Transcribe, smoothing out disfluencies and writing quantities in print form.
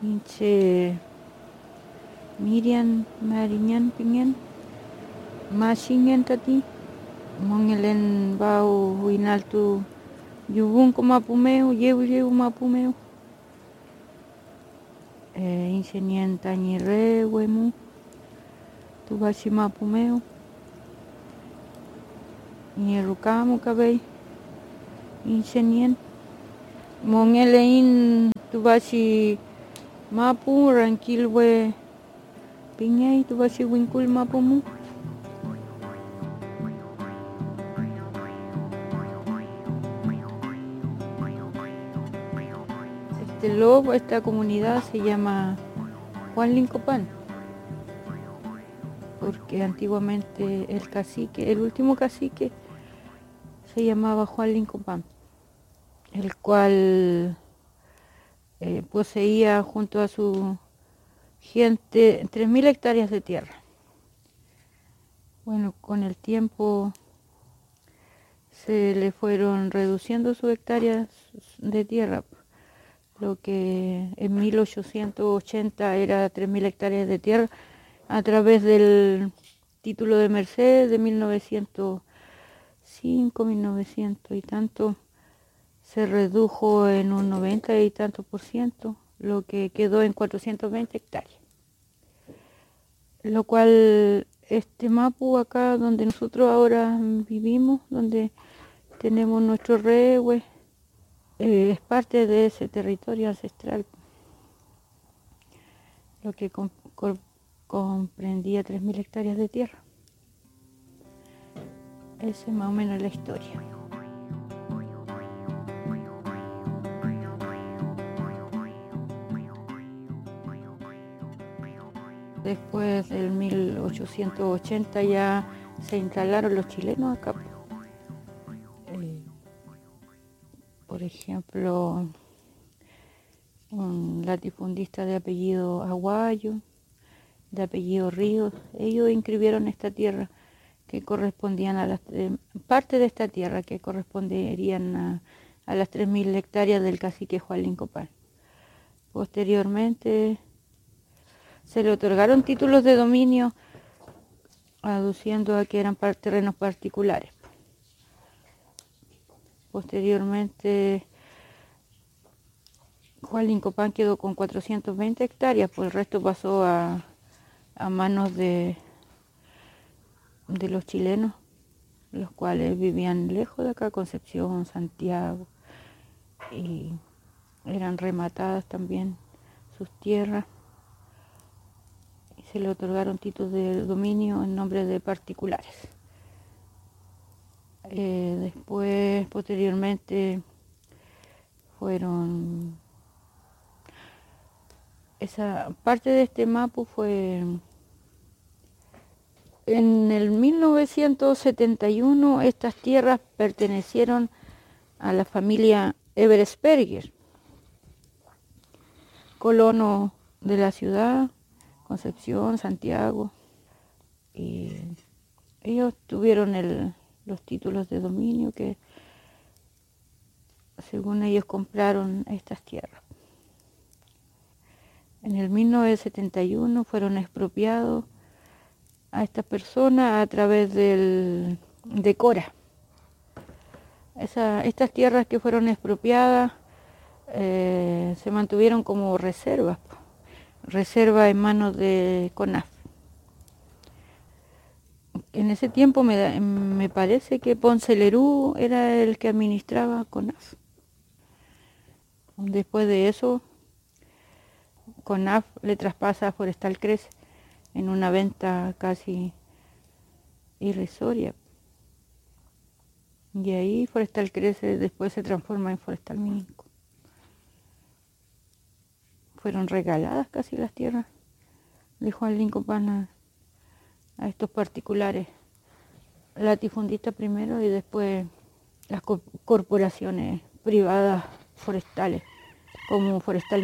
Inche Miriam Mariñán Piñán Mashingen tati Mongelen bau winaltu yubun ko mapumeo yewu mapumeo ingenien tañire wemu tubashi mapumeo Nyerukamu kabei ingenien mongelein tubashi mapu rankilwe piñay tubashi winkul mapumu este lobo, esta comunidad se llama Juan Lincopán, porque antiguamente el cacique, el último cacique, se llamaba Juan Lincopán, el cual poseía junto a su gente 3.000 hectáreas de tierra. Bueno, con el tiempo se le fueron reduciendo sus hectáreas de tierra, lo que en 1880 era 3.000 hectáreas de tierra, a través del título de merced de 1905, 1900 y tanto, se redujo en un 90 y tanto %, lo que quedó en 420 hectáreas. Lo cual este mapu acá donde nosotros ahora vivimos, donde tenemos nuestro rehue, es parte de ese territorio ancestral, lo que comprendía 3.000 hectáreas de tierra. Esa es más o menos la historia. Después del 1880 ya se instalaron los chilenos acá. Por ejemplo, un latifundista de apellido Aguayo, de apellido Ríos, ellos inscribieron esta tierra que correspondían a las parte de esta tierra que corresponderían a las 3.000 hectáreas del cacique Juan Lincopán. Posteriormente se le otorgaron títulos de dominio aduciendo a que eran terrenos particulares. Posteriormente Juan Lincopán quedó con 420 hectáreas, pues el resto pasó a manos de los chilenos, los cuales vivían lejos de acá, Concepción, Santiago, y eran rematadas también sus tierras, y se le otorgaron títulos de dominio en nombre de particulares. Después, posteriormente, esa parte de este mapu fue en el 1971. Estas tierras pertenecieron a la familia Eversberger, colono de la ciudad, Concepción, Santiago, y ellos tuvieron los títulos de dominio que según ellos compraron estas tierras. En el 1971 fueron expropiados a estas personas a través de Cora. Estas tierras que fueron expropiadas se mantuvieron como reservas en manos de CONAF. En ese tiempo me parece que Ponce Lerú era el que administraba CONAF. Después de eso, CONAF le traspasa a Forestal Crece en una venta casi irrisoria. Y ahí Forestal Crece después se transforma en Forestal Mininco. Fueron regaladas casi las tierras de Juan Lincopán a estos particulares, latifundistas primero y después las corporaciones privadas forestales, como Forestal